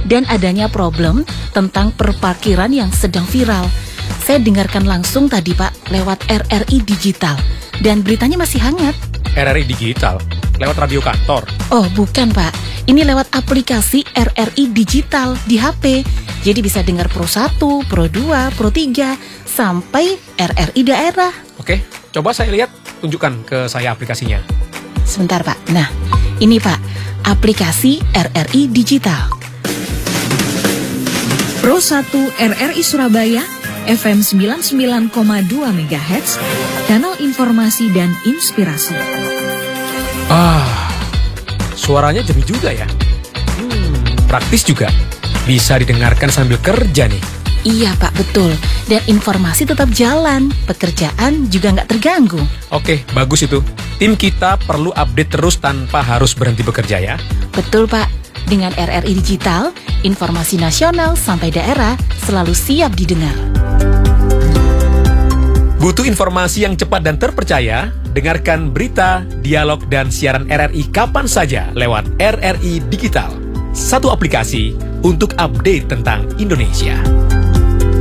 dan adanya problem tentang perparkiran yang sedang viral. Saya dengarkan langsung tadi Pak lewat RRI Digital dan beritanya masih hangat. RRI Digital? Lewat radio kantor? Oh bukan Pak, ini lewat aplikasi RRI Digital di HP. Jadi bisa dengar Pro 1, Pro 2, Pro 3, sampai RRI daerah. Oke, coba saya lihat, tunjukkan ke saya aplikasinya. Sebentar Pak, nah ini Pak, aplikasi RRI Digital. Pro 1 RRI Surabaya, FM 99,2 MHz, kanal informasi dan inspirasi. Suaranya jernih juga ya. Praktis juga. Bisa didengarkan sambil kerja nih. Iya Pak, betul. Dan informasi tetap jalan, pekerjaan juga nggak terganggu. Oke, bagus itu. Tim kita perlu update terus tanpa harus berhenti bekerja ya. Betul Pak, dengan RRI Digital, informasi nasional sampai daerah selalu siap didengar. Butuh informasi yang cepat dan terpercaya? Dengarkan berita, dialog, dan siaran RRI kapan saja lewat RRI Digital. Satu aplikasi untuk update tentang Indonesia.